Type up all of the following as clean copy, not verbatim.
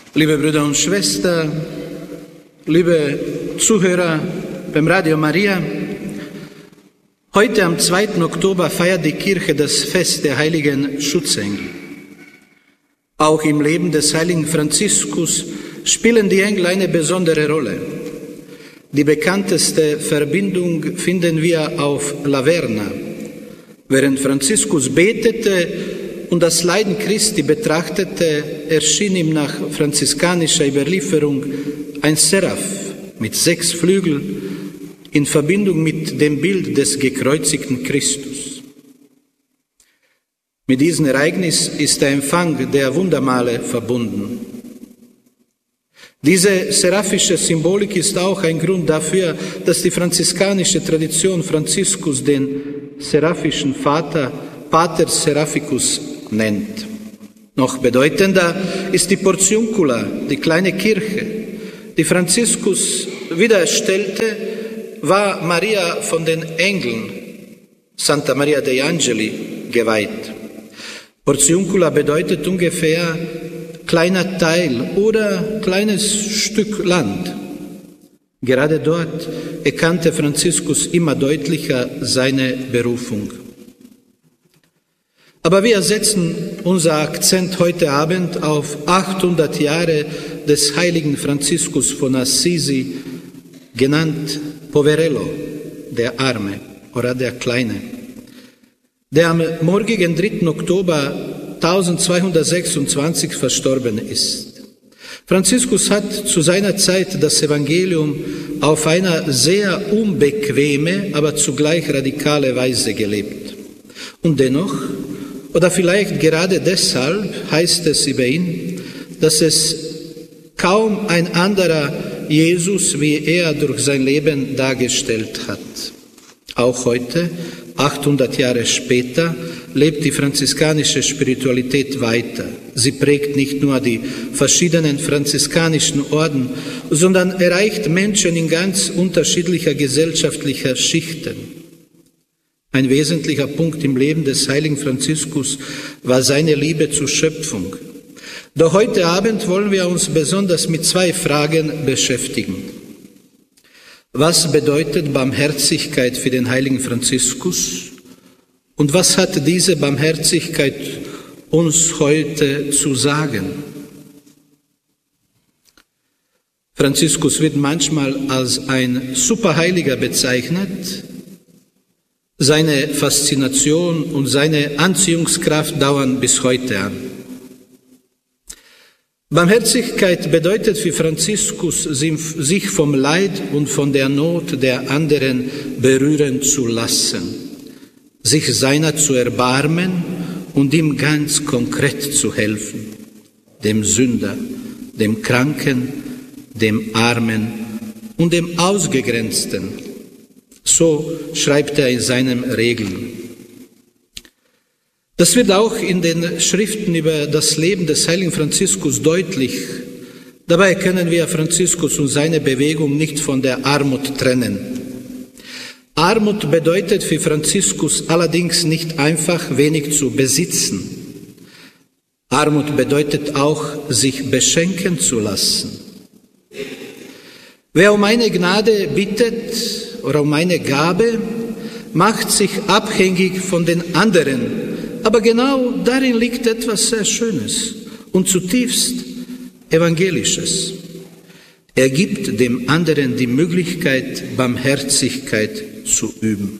Liebe Brüder und Schwestern, liebe Zuhörer beim Radio Maria, heute am 2. Oktober feiert die Kirche das Fest der heiligen Schutzengel. Auch im Leben des heiligen Franziskus spielen die Engel eine besondere Rolle. Die bekannteste Verbindung finden wir auf Laverna. Während Franziskus betete und das Leiden Christi betrachtete, erschien ihm nach franziskanischer Überlieferung ein Seraph mit 6 Flügeln in Verbindung mit dem Bild des gekreuzigten Christus. Mit diesem Ereignis ist der Empfang der Wundermale verbunden. Diese seraphische Symbolik ist auch ein Grund dafür, dass die franziskanische Tradition Franziskus den seraphischen Vater Pater Seraphicus nennt. Noch bedeutender ist die Portiuncula, die kleine Kirche, die Franziskus wiedererstellte, war Maria von den Engeln, Santa Maria dei Angeli, geweiht. Portiuncula bedeutet ungefähr kleiner Teil oder kleines Stück Land. Gerade dort erkannte Franziskus immer deutlicher seine Berufung. Aber wir setzen unser Akzent heute Abend auf 800 Jahre des heiligen Franziskus von Assisi, genannt Poverello, der Arme oder der Kleine, der am morgigen 3. Oktober 1226 verstorben ist. Franziskus hat zu seiner Zeit das Evangelium auf eine sehr unbequeme, aber zugleich radikale Weise gelebt. Und dennoch, oder vielleicht gerade deshalb, heißt es über ihn, dass es kaum ein anderer Jesus wie er durch sein Leben dargestellt hat. Auch heute, 800 Jahre später, lebt die franziskanische Spiritualität weiter. Sie prägt nicht nur die verschiedenen franziskanischen Orden, sondern erreicht Menschen in ganz unterschiedlicher gesellschaftlicher Schichten. Ein wesentlicher Punkt im Leben des heiligen Franziskus war seine Liebe zur Schöpfung. Doch heute Abend wollen wir uns besonders mit 2 Fragen beschäftigen. Was bedeutet Barmherzigkeit für den heiligen Franziskus? Und was hat diese Barmherzigkeit uns heute zu sagen? Franziskus wird manchmal als ein Superheiliger bezeichnet. Seine Faszination und seine Anziehungskraft dauern bis heute an. Barmherzigkeit bedeutet für Franziskus, sich vom Leid und von der Not der anderen berühren zu lassen, sich seiner zu erbarmen und ihm ganz konkret zu helfen, dem Sünder, dem Kranken, dem Armen und dem Ausgegrenzten. So schreibt er in seinen Regeln. Das wird auch in den Schriften über das Leben des heiligen Franziskus deutlich. Dabei können wir Franziskus und seine Bewegung nicht von der Armut trennen. Armut bedeutet für Franziskus allerdings nicht einfach wenig zu besitzen. Armut bedeutet auch, sich beschenken zu lassen. Wer um eine Gnade bittet oder um eine Gabe, macht sich abhängig von den anderen. Aber genau darin liegt etwas sehr Schönes und zutiefst Evangelisches. Er gibt dem anderen die Möglichkeit, Barmherzigkeit zu üben.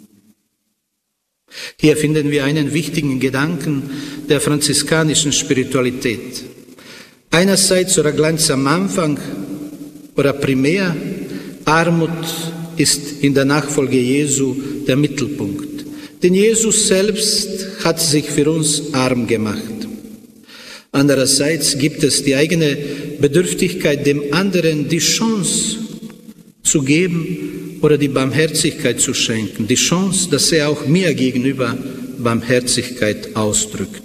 Hier finden wir einen wichtigen Gedanken der franziskanischen Spiritualität. Einerseits oder ganz am Anfang oder primär, Armut ist in der Nachfolge Jesu der Mittelpunkt. Denn Jesus selbst hat sich für uns arm gemacht. Andererseits gibt es die eigene Bedürftigkeit, dem anderen die Chance zu geben oder die Barmherzigkeit zu schenken. Die Chance, dass er auch mir gegenüber Barmherzigkeit ausdrückt.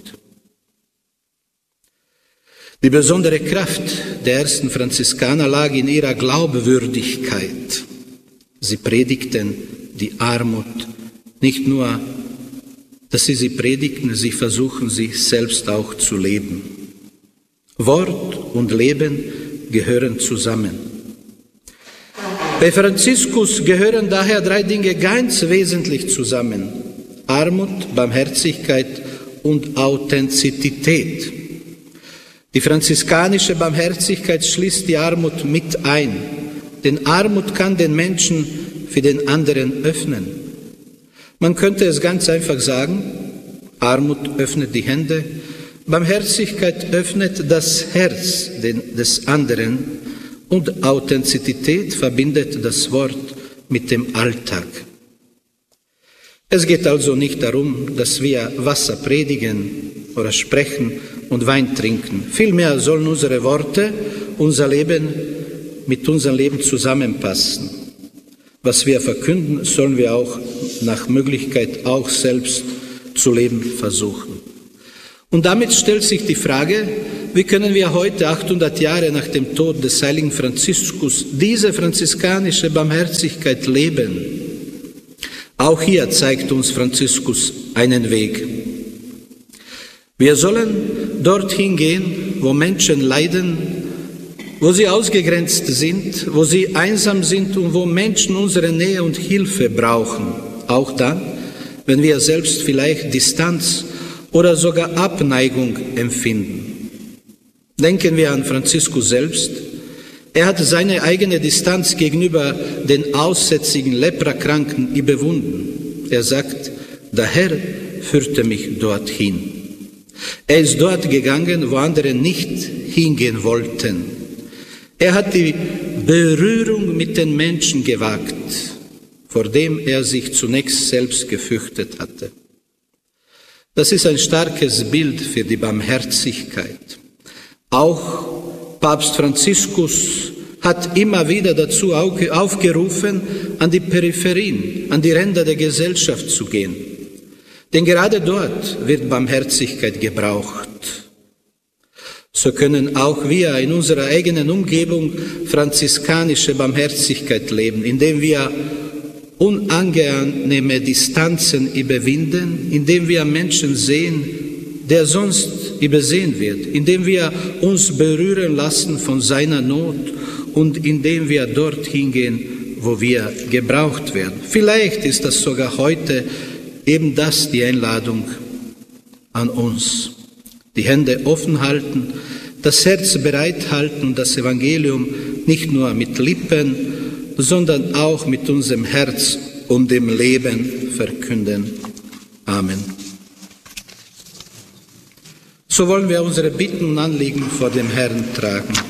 Die besondere Kraft der ersten Franziskaner lag in ihrer Glaubwürdigkeit. Sie predigten die Armut, nicht nur, dass sie predigten, sie versuchen, sich selbst auch zu leben. Wort und Leben gehören zusammen. Bei Franziskus gehören daher 3 Dinge ganz wesentlich zusammen: Armut, Barmherzigkeit und Authentizität. Die franziskanische Barmherzigkeit schließt die Armut mit ein, denn Armut kann den Menschen für den anderen öffnen. Man könnte es ganz einfach sagen: Armut öffnet die Hände, Barmherzigkeit öffnet das Herz des anderen und Authentizität verbindet das Wort mit dem Alltag. Es geht also nicht darum, dass wir Wasser predigen oder sprechen und Wein trinken. Vielmehr sollen unsere Worte, unser Leben mit unserem Leben zusammenpassen. Was wir verkünden, sollen wir auch nach Möglichkeit auch selbst zu leben versuchen. Und damit stellt sich die Frage, wie können wir heute, 800 Jahre nach dem Tod des heiligen Franziskus, diese franziskanische Barmherzigkeit leben? Auch hier zeigt uns Franziskus einen Weg. Wir sollen dorthin gehen, wo Menschen leiden, wo sie ausgegrenzt sind, wo sie einsam sind und wo Menschen unsere Nähe und Hilfe brauchen. Auch dann, wenn wir selbst vielleicht Distanz oder sogar Abneigung empfinden. Denken wir an Franziskus selbst. Er hat seine eigene Distanz gegenüber den aussätzigen Leprakranken überwunden. Er sagt: Der Herr führte mich dorthin. Er ist dort gegangen, wo andere nicht hingehen wollten. Er hat die Berührung mit den Menschen gewagt, vor dem er sich zunächst selbst gefürchtet hatte. Das ist ein starkes Bild für die Barmherzigkeit. Auch Papst Franziskus hat immer wieder dazu aufgerufen, an die Peripherien, an die Ränder der Gesellschaft zu gehen. Denn gerade dort wird Barmherzigkeit gebraucht. So können auch wir in unserer eigenen Umgebung franziskanische Barmherzigkeit leben, indem wir unangenehme Distanzen überwinden, indem wir Menschen sehen, der sonst übersehen wird, indem wir uns berühren lassen von seiner Not und indem wir dorthin gehen, wo wir gebraucht werden. Vielleicht ist das sogar heute eben das die Einladung an uns. Die Hände offen halten, das Herz bereithalten und das Evangelium nicht nur mit Lippen, sondern auch mit unserem Herz und dem Leben verkünden. Amen. So wollen wir unsere Bitten und Anliegen vor dem Herrn tragen.